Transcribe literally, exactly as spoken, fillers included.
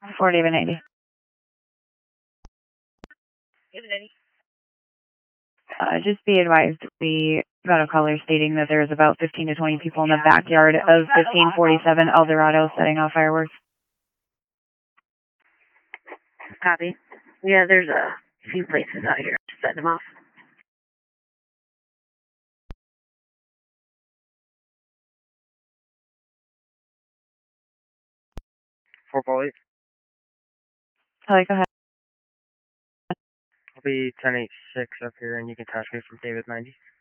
four David ninety. David ninety. Uh, just be advised, we got a caller stating that there's about fifteen to twenty people in the backyard of fifteen forty-seven Eldorado setting off fireworks. Copy. Yeah, there's a few places out here to set them off. Four police. Kelly, go ahead. I'll be ten eight six up here, and you can touch me from David ninety.